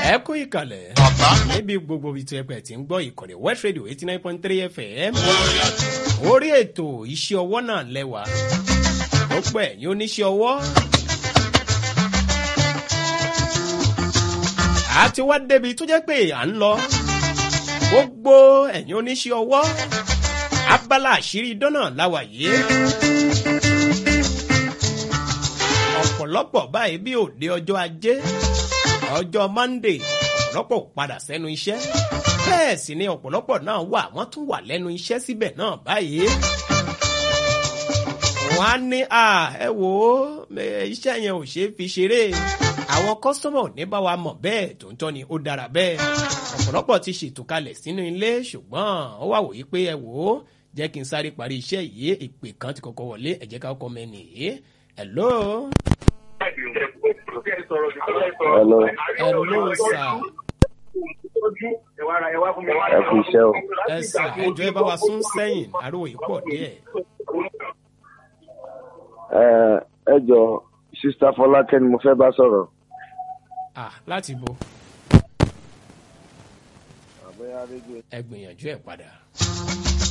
ẹ kú ìkàlẹ̀ níbi gbogbo ibi tí ẹgbẹ́ ti ń gbọ́ ìkànnì West Radio 89.3 FM orí ètò iṣẹ́ ọwọ́ náà lẹ́wà ó pẹ́ ní oníṣẹ́ ọwọ́ àti wá débi tó jẹ́ pé à ń lọ gbogbo ẹ̀yin oníṣẹ́ ọwọ́ abala àṣírí dọ́nà láwà yìí ọ̀pọ̀lọpọ̀ báyìí bí òde ọjọ́ ajé ọjọ́ Monday ọ̀pọ̀lọpọ̀ padà sẹ́nu iṣẹ́ bẹ́ẹ̀ sì ni ọ̀pọ̀lọpọ̀ náà wà wọ́n tún wà lẹ́nu iṣẹ́ síbẹ̀ náà báyìí wọ́n á ní ẹ wò ó iṣẹ́ yẹn ò ṣeé fi ṣeré àwọn kọ́sọ́mọ̀ ò ní bá wa mọ̀ bẹ́ẹ̀ tó ń tọ́ ni ó dára bẹ́ẹ̀ ọ̀pọ̀lọpọ̀ ti ṣètò kalẹ̀ sínú ilé ṣùgbọ́n ó wà wòye pé ẹ wò ó jẹ́ kí n sáré parí iṣẹ́ yìí ìpè kan ti kọ́kọ́ wọlé ẹ jẹ́ ká kọ́ mẹ́ni yìí hello. hello sir. ẹ kú iṣẹ́ o. ẹ sà ẹjọ́ ẹ bá wa sún sẹ́yìn ariwo yìí pọ̀ díẹ̀. ẹ jọ sista Fọlákẹ́ ni mo fẹ́ bá sọ̀rọ̀. láti bo. ẹ gbìyànjú ẹ padà.